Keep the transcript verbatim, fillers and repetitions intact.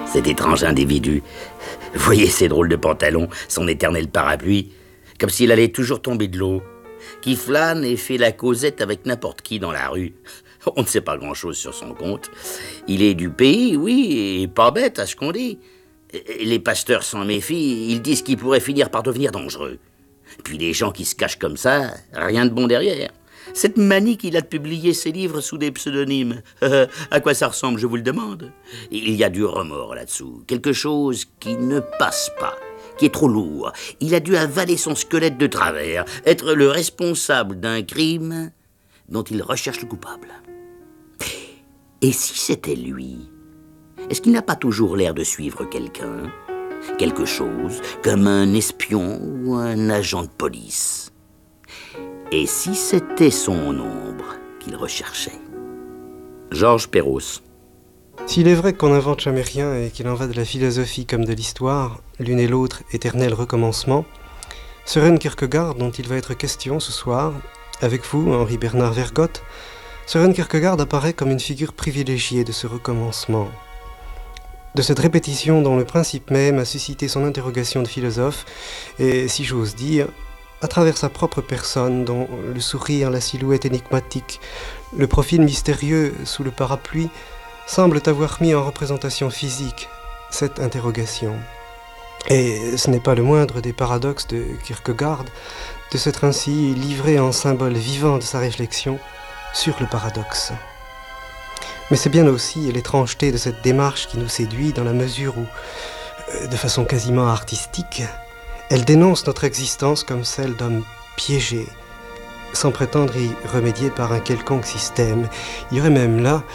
Cet étrange individu. Voyez ces drôles de pantalons, son éternel parapluie, comme s'il allait toujours tomber de l'eau, qui flâne et fait la causette avec n'importe qui dans la rue. On ne sait pas grand-chose sur son compte. Il est du pays, oui, et pas bête à ce qu'on dit. Les pasteurs s'en méfient, ils disent qu'il pourrait finir par devenir dangereux. Puis les gens qui se cachent comme ça, rien de bon derrière. Cette manie qu'il a de publier ses livres sous des pseudonymes, à quoi ça ressemble, je vous le demande? Il y a du remords là-dessous, quelque chose qui ne passe pas, qui est trop lourd. Il a dû avaler son squelette de travers, être le responsable d'un crime dont il recherche le coupable. Et si c'était lui? Est-ce qu'il n'a pas toujours l'air de suivre quelqu'un? Quelque chose, comme un espion ou un agent de police? Et si c'était son ombre qu'il recherchait? Georges Perros. S'il est vrai qu'on n'invente jamais rien et qu'il en va de la philosophie comme de l'histoire, l'une et l'autre éternel recommencement, Søren Kierkegaard, dont il va être question ce soir, avec vous, Henri Bernard Vergote, Søren Kierkegaard apparaît comme une figure privilégiée de ce recommencement, de cette répétition dont le principe même a suscité son interrogation de philosophe, et, si j'ose dire, à travers sa propre personne, dont le sourire, la silhouette énigmatique, le profil mystérieux sous le parapluie, semblent avoir mis en représentation physique cette interrogation. Et ce n'est pas le moindre des paradoxes de Kierkegaard de s'être ainsi livré en symbole vivant de sa réflexion sur le paradoxe. Mais c'est bien aussi l'étrangeté de cette démarche qui nous séduit dans la mesure où, de façon quasiment artistique, elle dénonce notre existence comme celle d'hommes piégés, sans prétendre y remédier par un quelconque système. Il y aurait même là